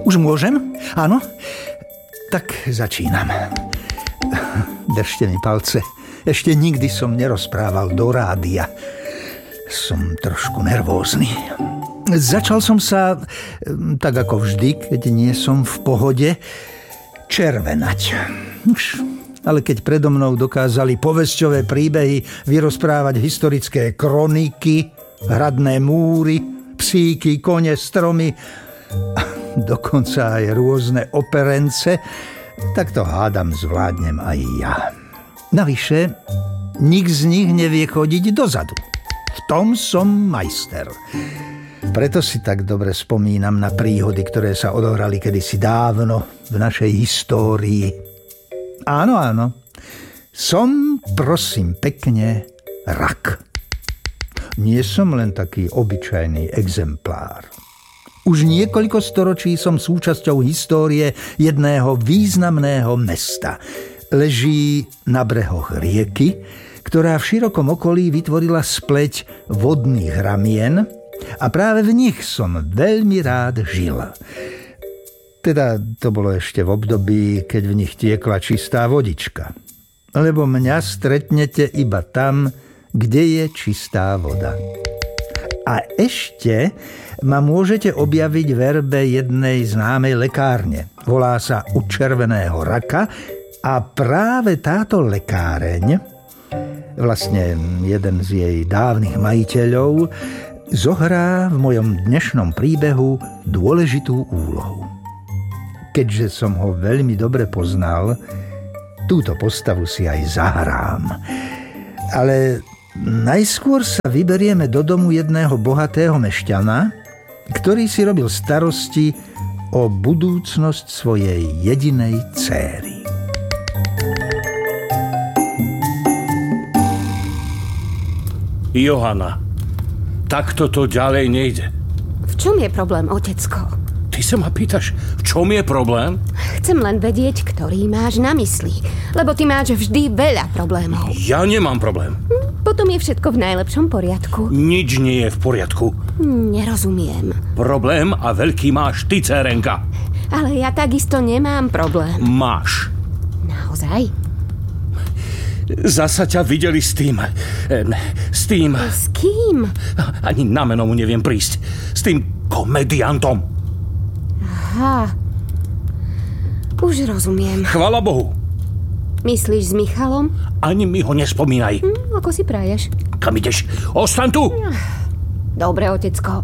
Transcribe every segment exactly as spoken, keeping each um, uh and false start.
Už môžem? Áno? Tak začínam. Držte mi palce. Ešte nikdy som nerozprával do rádia. Som trošku nervózny. Začal som sa, tak ako vždy, keď nie som v pohode, červenať. Ale keď predo mnou dokázali povesťové príbehy vyrozprávať historické kroniky, hradné múry, psíky, kone, stromy, dokonca aj rôzne operence, tak to hádam zvládnem aj ja. Navyše, nik z nich nevie chodiť dozadu. V tom som majster. Preto si tak dobre spomínam na príhody, ktoré sa odohrali kedysi dávno v našej histórii. Áno, áno. Som, prosím pekne, rak. Nie som len taký obyčajný exemplár. Už niekoľko storočí som súčasťou histórie jedného významného mesta. Leží na brehoch rieky, ktorá v širokom okolí vytvorila spleť vodných ramien a práve v nich som veľmi rád žil. Teda to bolo ešte v období, keď v nich tiekla čistá vodička. Lebo mňa stretnete iba tam, kde je čistá voda. A ešte ma môžete objaviť v erbe jednej známej lekárne. Volá sa U červeného raka a práve táto lekáreň, vlastne jeden z jej dávnych majiteľov, zohrá v mojom dnešnom príbehu dôležitú úlohu. Keďže som ho veľmi dobre poznal, túto postavu si aj zahrám. Ale najskôr sa vyberieme do domu jedného bohatého mešťana, ktorý si robil starosti o budúcnosť svojej jedinej dcéry. Johana, takto to ďalej nejde. V čom je problém, otecko? Ty sa ma pýtaš, v čom je problém? Chcem len vedieť, ktorý máš na mysli, lebo ty máš vždy veľa problémov. Ja nemám problém. Hm, potom je všetko v najlepšom poriadku. Nič nie je v poriadku. Nerozumiem. Problém a veľký máš ty, dcérenka. Ale ja takisto nemám problém. Máš. Naozaj? Zasa ťa videli s tým... S tým... S kým? Ani na meno mu neviem prísť. S tým komediantom. Aha. Už rozumiem. Chvala Bohu. Myslíš s Michalom? Ani mi ho nespomínaj. Hm, ako si praješ? Kam ideš? Ostaň tu! Dobre, otecko.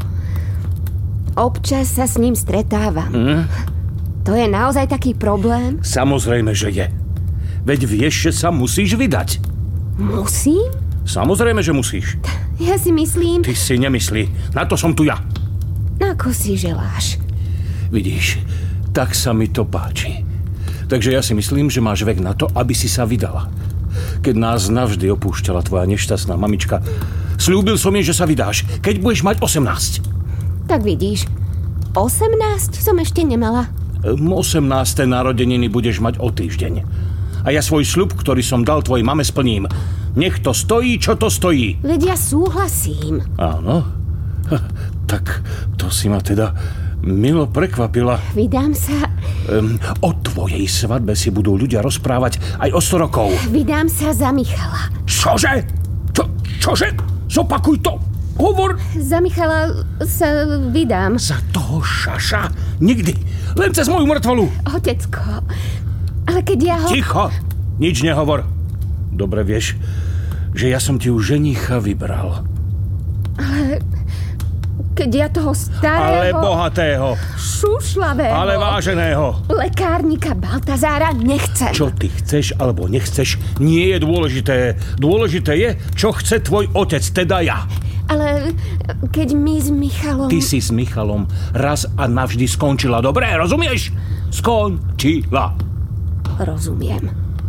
Občas sa s ním stretávam. Hm? To je naozaj taký problém? Samozrejme, že je. Veď vieš, že sa musíš vydať. Musím? Samozrejme, že musíš. Ja si myslím... Ty si nemyslí. Na to som tu ja. Ako si želáš. Vidíš, tak sa mi to páči. Takže ja si myslím, že máš vek na to, aby si sa vydala. Keď nás navždy opúšťala tvoja nešťastná mamička, sľúbil som jej, že sa vydáš, keď budeš mať osemnásť. Tak vidíš, osemnásť som ešte nemala. osemnáste narodeniny budeš mať o týždeň. A ja svoj sľub, ktorý som dal tvojej mame, splním. Nech to stojí, čo to stojí. Veď ja súhlasím. Áno? Tak to si ma teda milo prekvapila. Vydám sa... Um, o tvojej svadbe si budú ľudia rozprávať aj o sto rokov. Vydám sa za Michala. Čože? Čo, čože? Zopakuj to. Hovor. Za Michala sa vydám. Za toho šaša? Nikdy. Len cez moju mŕtvolu. Otecko, ale keď ja ho... Ticho. Nič nehovor. Dobre vieš, že ja som ti už ženicha vybral. Ale... Keď ja toho starého... Ale bohatého. Šušľavého. Ale váženého. Lekárnika Baltazára nechcem. Čo ty chceš alebo nechceš, nie je dôležité. Dôležité je, čo chce tvoj otec, teda ja. Ale keď my s Michalom... Ty si s Michalom raz a navždy skončila. Dobre, rozumieš? Skončila. Rozumiem.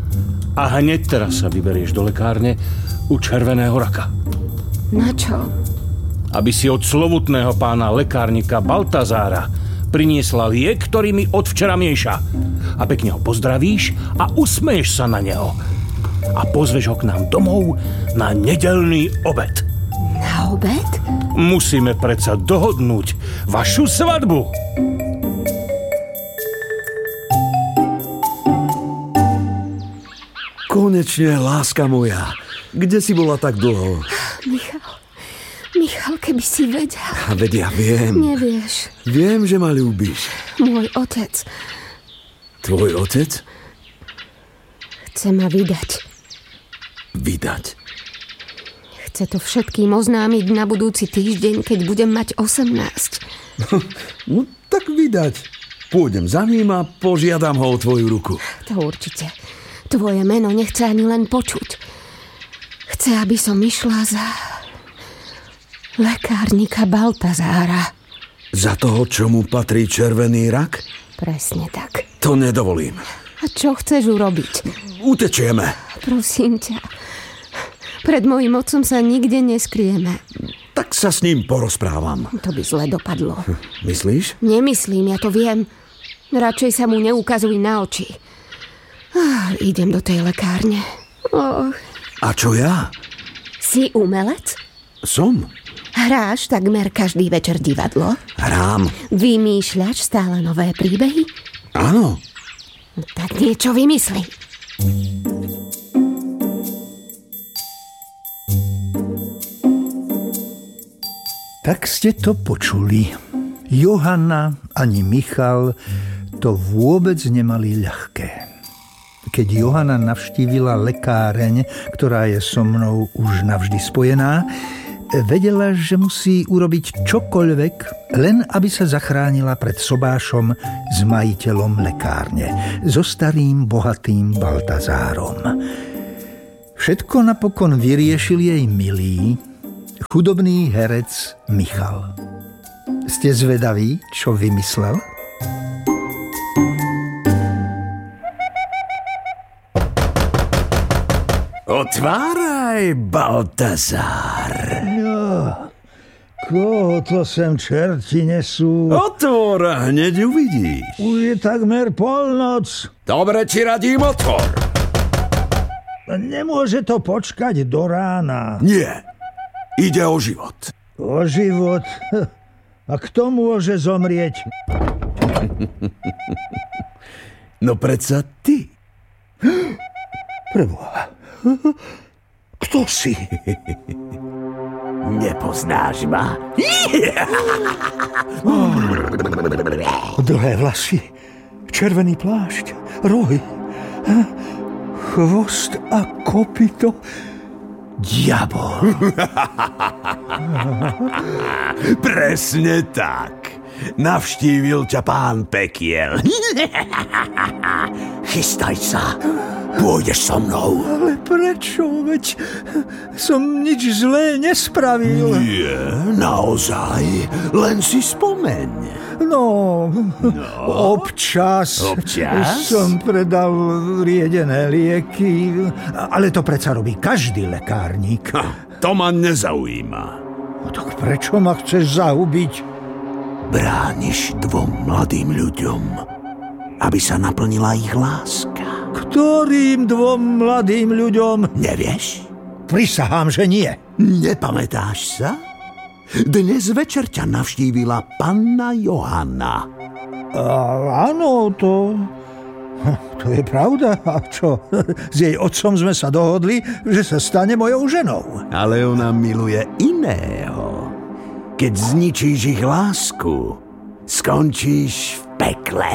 A hneď teraz sa vyberieš do lekárne u červeného raka. Na čo? Aby si od slovutného pána lekárnika Baltazára priniesla liek, ktorý mi od včera mieša. A pekne ho pozdravíš a usmeješ sa na neho. A pozveš ho k nám domov na nedeľný obed. Na obed? Musíme predsa dohodnúť vašu svadbu. Konečne, láska moja. Kde si bola tak dlho? Michal, Michal, keby si vedel. Veď ja viem. Nevieš. Viem, že ma ľúbiš. Môj otec. Tvoj otec? Chce ma vydať. Vydať? Chce to všetkým oznámiť na budúci týždeň, keď budem mať osemnásť. No tak vydať. Pôjdem za ním a požiadam ho o tvoju ruku. To určite. Tvoje meno nechce ani len počuť. Chce, aby som išla za lekárnika Baltazára. Za toho, čo mu patrí červený rak? Presne tak. To nedovolím. A čo chceš urobiť? Utečieme. Prosím ťa. Pred mojím otcom sa nikde neskrieme. Tak sa s ním porozprávam. To by zle dopadlo. Myslíš? Nemyslím, ja to viem. Radšej sa mu neukazuj na oči. Ah, idem do tej lekárne. Oh. A čo ja? Si umelec? Som. Hráš takmer každý večer divadlo? Hrám. Vymýšľaš stále nové príbehy? Áno. Tak niečo vymysli. Tak ste to počuli. Johana ani Michal to vôbec nemali ľahké. Keď Johana navštívila lekáreň, ktorá je so mnou už navždy spojená, vedela, že musí urobiť čokoľvek, len aby sa zachránila pred sobášom s majiteľom lekárne, so starým bohatým Baltazárom. Všetko napokon vyriešil jej milý, chudobný herec Michal. Ste zvedaví, čo vymyslel? Otváraj, Baltazár. No, koho to sem čerti nesú? Otvor, hneď uvidíš. Už je takmer polnoc. Dobre ti radím, otvor. Nemôže to počkať do rána. Nie, ide o život. O život? A kto môže zomrieť? No predsa ty. Preboha. Kto si? Nepoznáš ma? Dlhé vlasy, červený plášť, rohy, chvost a kopyto. Diabol. Presne tak. Navštívil ťa pán Pekiel. Chystaj sa. Pôjdeš so mnou. Ale prečo? Veď som nič zlé nespravil. Nie, naozaj. Len si spomeň. No, no. Občas, občas som predal riedené lieky, ale to predsa robí každý lekárnik. Ha, to ma nezaujíma. No tak prečo ma chceš zahubiť? Brániš dvom mladým ľuďom, aby sa naplnila ich láska. Ktorým dvom mladým ľuďom? Nevieš? Prisahám, že nie. Nepamätáš sa? Dnes večer ťa navštívila panna Johana. A, áno, to... To je pravda. A čo? S jej otcom sme sa dohodli, že sa stane mojou ženou. Ale ona miluje iného. Keď zničíš ich lásku, skončíš v pekle.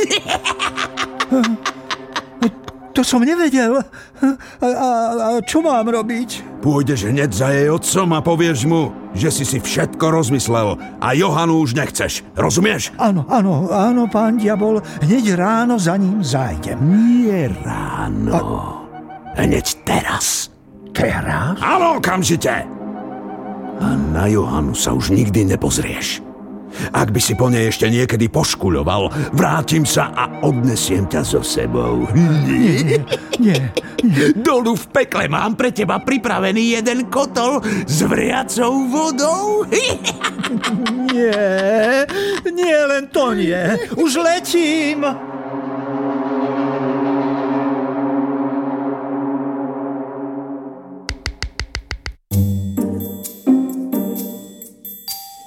To som nevedel. A, a, a čo mám robiť? Pôjdeš hneď za jej otcom a povieš mu, že si si všetko rozmyslel a Johanu už nechceš. Rozumieš? Áno, áno, áno, pán diabol. Hneď ráno za ním zájdem. Nie ráno. A... Hneď teraz. Teraz? Áno, okamžite. A na Johanu sa už nikdy nepozrieš. Ak by si po nej ešte niekedy poškuľoval, vrátim sa a odnesiem ťa so sebou. Nie, nie, nie. Dolu v pekle mám pre teba pripravený jeden kotol s vriacou vodou. Nie, nie, len to nie. Už letím.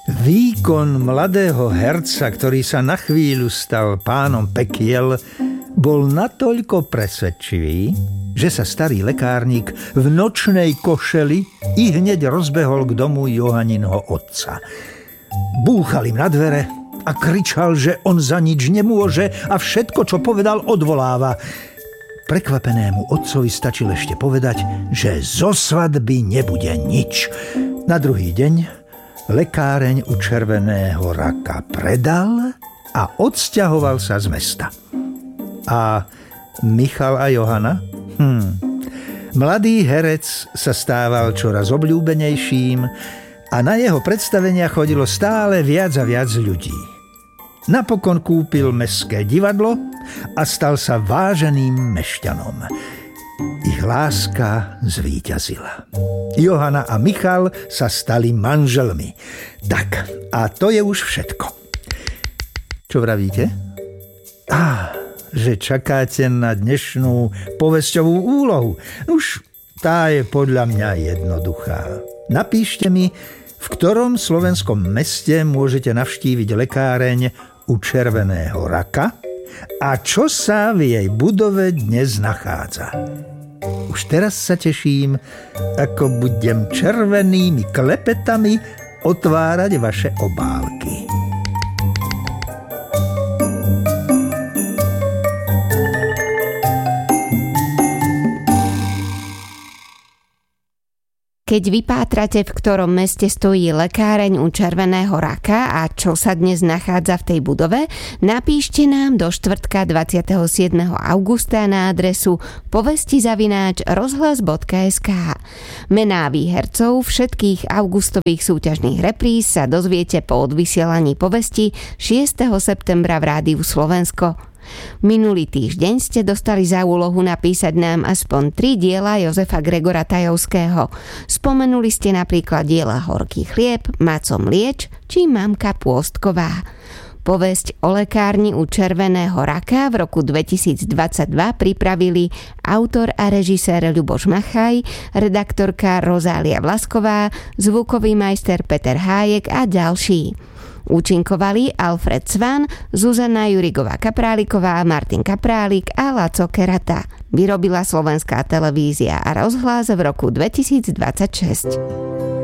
Výkon mladého herca, ktorý sa na chvíľu stal pánom Pekiel, bol natoľko presvedčivý, že sa starý lekárnik v nočnej košeli i hneď rozbehol k domu Johaninho otca. Búchal im na dvere a kričal, že on za nič nemôže a všetko, čo povedal, odvoláva. Prekvapenému otcovi stačilo ešte povedať, že zo svadby nebude nič. Na druhý deň lekáreň u Červeného raka predal a odsťahoval sa z mesta. A Michal a Johana? Hm. Mladý herec sa stával čoraz obľúbenejším a na jeho predstavenia chodilo stále viac a viac ľudí. Napokon kúpil mestské divadlo a stal sa váženým mešťanom. Ich láska zvíťazila. Johana a Michal sa stali manželmi. Tak, a to je už všetko. Čo vravíte? Á, že čakáte na dnešnú povesťovú úlohu. Už tá je podľa mňa jednoduchá. Napíšte mi, v ktorom slovenskom meste môžete navštíviť lekáreň u Červeného raka a čo sa v jej budove dnes nachádza. Už teraz sa teším, ako budem červenými klepetami otvárať vaše obálky. Keď vypátrate, v ktorom meste stojí lekáreň u Červeného raka a čo sa dnes nachádza v tej budove, napíšte nám do štvrtka dvadsiateho siedmeho augusta na adresu povesti zavináč rozhlas bodka es ká. Mená výhercov všetkých augustových súťažných repríz sa dozviete po odvysielaní povesti šiesteho septembra v Rádiu Slovensko. Minulý týždeň ste dostali za úlohu napísať nám aspoň tri diela Jozefa Gregora Tajovského. Spomenuli ste napríklad diela Horký chlieb, Maco mlieč či Mamka Pôstková. Povesť o lekárni u Červeného raka v roku dvetisícdvadsaťdva pripravili autor a režisér Ľuboš Machaj, redaktorka Rozália Vlasková, zvukový majster Peter Hájek a ďalší. Účinkovali Alfred Cvan, Zuzana Jurigová-Kapráliková, Martin Kaprálik a Laco Kerata. Vyrobila Slovenská televízia a rozhlas v roku dvetisícdvadsaťšesť.